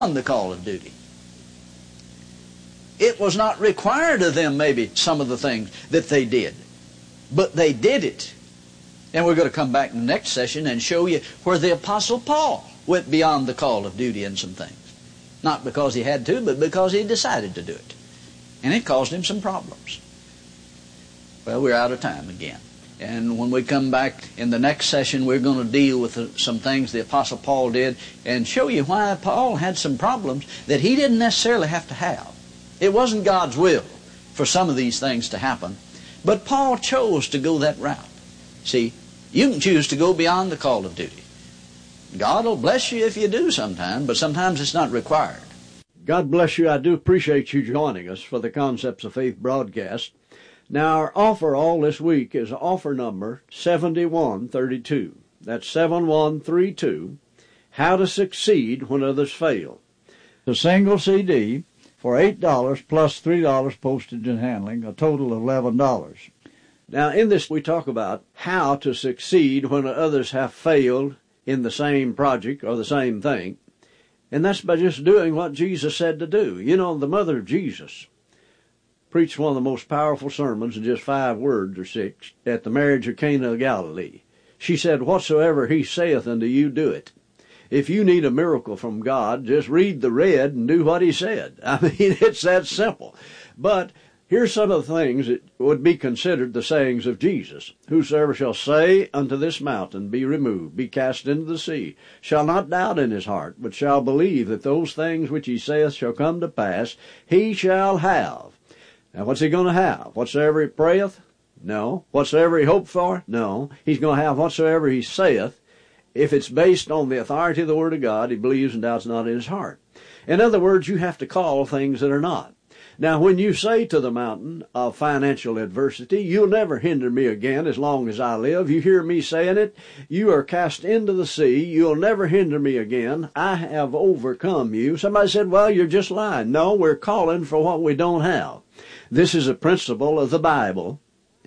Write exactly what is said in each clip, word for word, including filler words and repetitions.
on the call of duty. It was not required of them, maybe, some of the things that they did. But they did it. And we're going to come back in the next session and show you where the Apostle Paul went beyond the call of duty in some things. Not because he had to, but because he decided to do it. And it caused him some problems. Well, we're out of time again. And when we come back in the next session, we're going to deal with the, some things the Apostle Paul did and show you why Paul had some problems that he didn't necessarily have to have. It wasn't God's will for some of these things to happen, but Paul chose to go that route. See, you can choose to go beyond the call of duty. God will bless you if you do sometime, but sometimes it's not required. God bless you. I do appreciate you joining us for the Concepts of Faith broadcast. Now, our offer all this week is offer number seventy-one thirty-two. That's seven one three two, How to Succeed When Others Fail. The single C D for eight dollars plus three dollars postage and handling, a total of eleven dollars. Now, in this, we talk about how to succeed when others have failed in the same project or the same thing. And that's by just doing what Jesus said to do. You know, the mother of Jesus preached one of the most powerful sermons in just five words or six at the marriage of Cana of Galilee. She said, whatsoever he saith unto you, do it. If you need a miracle from God, just read the red and do what he said. I mean, it's that simple. But here's some of the things that would be considered the sayings of Jesus. Whosoever shall say unto this mountain, be removed, be cast into the sea, shall not doubt in his heart, but shall believe that those things which he saith shall come to pass, he shall have. Now, what's he going to have? Whatsoever he prayeth? No. Whatsoever he hoped for? No. He's going to have whatsoever he saith. If it's based on the authority of the Word of God, he believes and doubts not in his heart. In other words, you have to call things that are not. Now, when you say to the mountain of financial adversity, you'll never hinder me again as long as I live. You hear me saying it. You are cast into the sea. You'll never hinder me again. I have overcome you. Somebody said, well, you're just lying. No, we're calling for what we don't have. This is a principle of the Bible,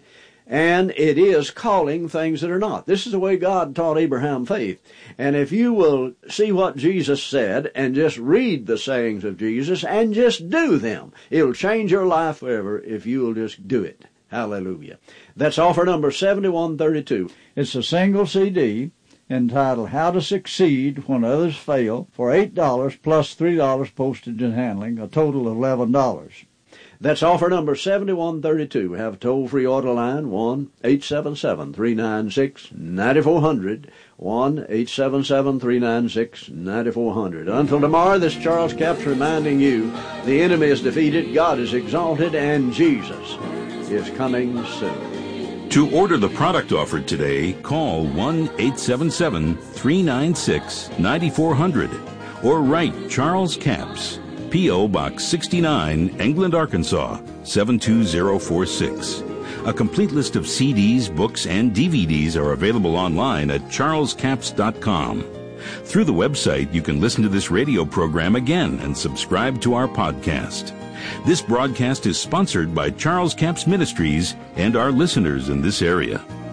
and it is calling things that are not. This is the way God taught Abraham faith. And if you will see what Jesus said and just read the sayings of Jesus and just do them, it'll change your life forever if you'll just do it. Hallelujah. That's offer number seventy-one thirty-two. It's a single C D entitled How to Succeed When Others Fail for eight dollars plus three dollars postage and handling, a total of eleven dollars. That's offer number seventy-one thirty-two. We have a toll-free order line, one eight seven seven, three nine six, nine four zero zero, one eight seven seven, three nine six, nine four zero zero. Until tomorrow, this is Charles Capps reminding you, the enemy is defeated, God is exalted, and Jesus is coming soon. To order the product offered today, call one eight seven seven, three nine six, nine four zero zero or write Charles Capps, P O. Box sixty-nine, England, Arkansas, seven two zero four six. A complete list of C Ds, books, and D V Ds are available online at charles capps dot com. Through the website, you can listen to this radio program again and subscribe to our podcast. This broadcast is sponsored by Charles Capps Ministries and our listeners in this area.